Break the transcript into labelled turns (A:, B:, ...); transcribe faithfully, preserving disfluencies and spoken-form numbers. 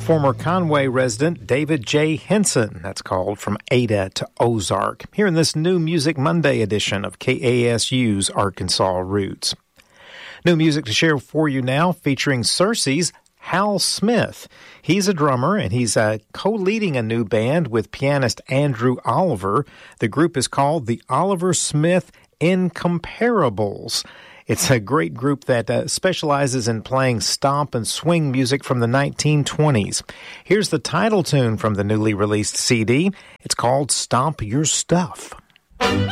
A: Former Conway resident David J. Henson. That's called From Ada to Ozark. Here in this new Music Monday edition of K A S U's Arkansas Roots. New music to share for you now featuring Circe's Hal Smith. He's a drummer, and he's uh, co-leading a new band with pianist Andrew Oliver. The group is called the Oliver Smith Incomparables. It's a great group that uh, specializes in playing stomp and swing music from the nineteen twenties. Here's the title tune from the newly released C D. It's called Stomp Your Stuff.